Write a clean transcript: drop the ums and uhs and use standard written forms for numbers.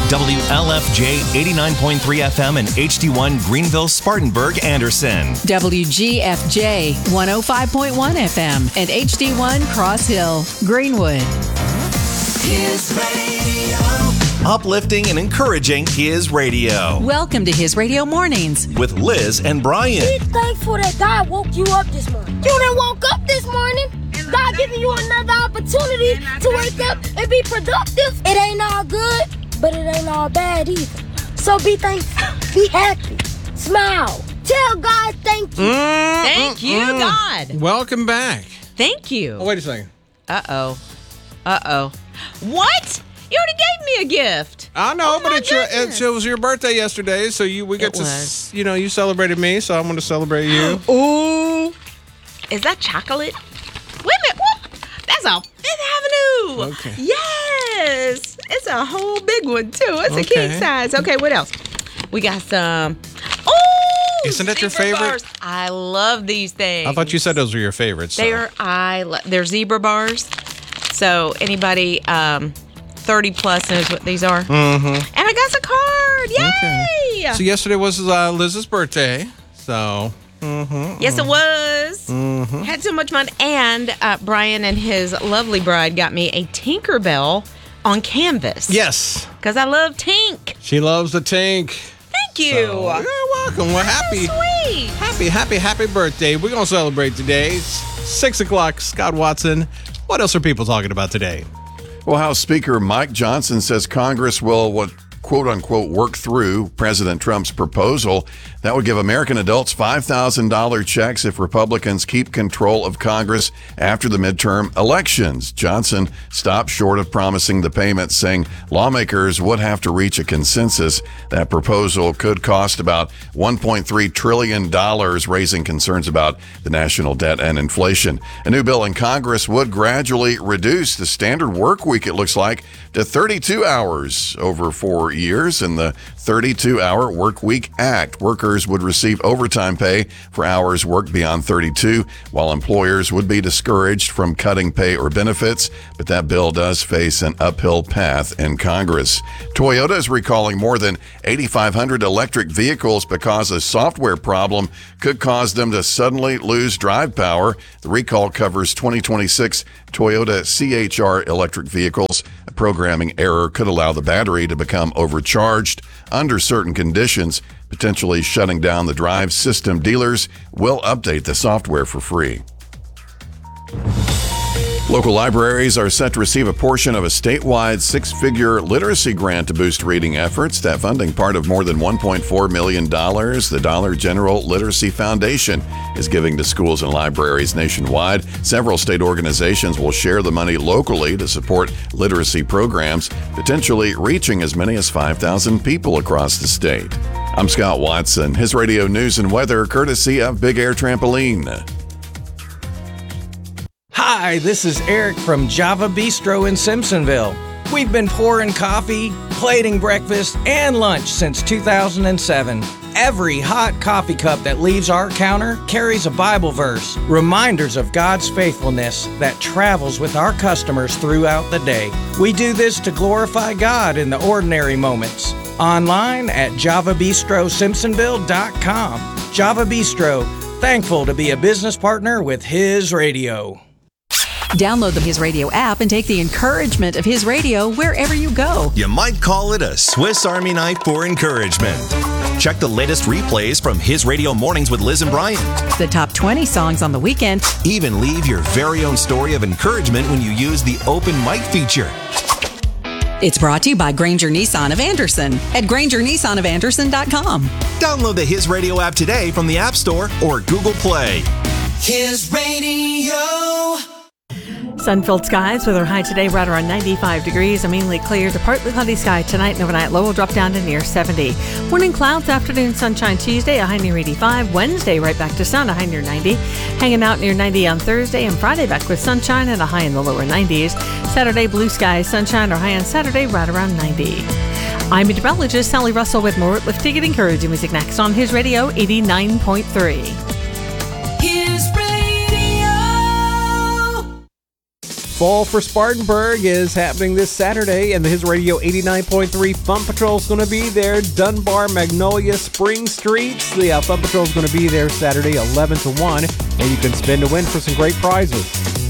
WLFJ 89.3 FM and HD1 Greenville, Spartanburg, Anderson. WGFJ 105.1 FM and HD1 Cross Hill, Greenwood. His Radio. Uplifting and encouraging His Radio. Welcome to His Radio Mornings with Liz and Brian. Be thankful that God woke you up this morning. You didn't woke up this morning. God giving you another opportunity to wake up and be productive. It ain't all good, but it ain't all bad either. So be thankful. Be happy. Smile. Tell God thank you. Thank you, God. Welcome back. Thank you. Oh, wait a second. Uh-oh. What? You already gave me a gift. I know, but goodness. it was your birthday yesterday, so we got you celebrated me, so I'm going to celebrate you. Ooh. Is that chocolate? Wait a minute. What? That's a Fifth Avenue. Okay. Yes. It's a whole big one, too. It's a king size. Okay, what else? We got some. Oh! Isn't that your zebra favorite? bars. I love these things. I thought you said those were your favorites. So. They're zebra bars. So anybody 30 plus knows what these are. Mm-hmm. And I got a card. Yay! Okay. So yesterday was Liz's birthday. So. Mm-hmm, yes, it was. Mm-hmm. Had so much fun. And Brian and his lovely bride got me a Tinkerbell on canvas. Yes. Because I love Tink. She loves the Tink. Thank you. So, you're welcome. We're happy. Sweet. Happy birthday. We're going to celebrate today. It's 6 o'clock. Scott Watson. What else are people talking about today? Well, House Speaker Mike Johnson says Congress will, quote-unquote, work through President Trump's proposal that would give American adults $5,000 checks if Republicans keep control of Congress after the midterm elections. Johnson stopped short of promising the payment, saying lawmakers would have to reach a consensus. That proposal could cost about $1.3 trillion, raising concerns about the national debt and inflation. A new bill in Congress would gradually reduce the standard work week, it looks like, to 32 hours over 4 years. In the 32-hour Work Week Act, workers would receive overtime pay for hours worked beyond 32, while employers would be discouraged from cutting pay or benefits. But that bill does face an uphill path in Congress. Toyota is recalling more than 8,500 electric vehicles because a software problem could cause them to suddenly lose drive power. The recall covers 2026 Toyota CHR electric vehicles. A programming error could allow the battery to become overcharged under certain conditions, potentially shutting down the drive system. Dealers will update the software for free. Local libraries are set to receive a portion of a statewide six-figure literacy grant to boost reading efforts. That funding, part of more than $1.4 million, the Dollar General Literacy Foundation is giving to schools and libraries nationwide. Several state organizations will share the money locally to support literacy programs, potentially reaching as many as 5,000 people across the state. I'm Scott Watson. His radio news and weather courtesy of Big Air Trampoline. Hi, this is Eric from Java Bistro in Simpsonville. We've been pouring coffee, plating breakfast, and lunch since 2007. Every hot coffee cup that leaves our counter carries a Bible verse, reminders of God's faithfulness that travels with our customers throughout the day. We do this to glorify God in the ordinary moments. Online at JavaBistroSimpsonville.com. Java Bistro, thankful to be a business partner with His Radio. Download the His Radio app and take the encouragement of His Radio wherever you go. You might call it a Swiss Army knife for encouragement. Check the latest replays from His Radio Mornings with Liz and Brian. The top 20 songs on the weekend. Even leave your very own story of encouragement when you use the open mic feature. It's brought to you by Granger Nissan of Anderson at GrangerNissanOfAnderson.com. Download the His Radio app today from the App Store or Google Play. His Radio. Sun-filled skies with our high today right around 95 degrees. A mainly clear to partly cloudy sky tonight and overnight. Low will drop down to near 70. Morning clouds, afternoon sunshine Tuesday, a high near 85. Wednesday right back to sun, a high near 90. Hanging out near 90 on Thursday, and Friday back with sunshine and a high in the lower 90s. Saturday blue skies, sunshine or high on Saturday right around 90. I'm meteorologist Sally Russell with more uplifting and encouraging music next on His Radio 89.3. His Radio. Fall for Spartanburg is happening this Saturday, and the His Radio 89.3 Fun Patrol is going to be there. Dunbar, Magnolia, Spring Streets. The Fun Patrol is going to be there Saturday 11 to 1, and you can spin to win for some great prizes.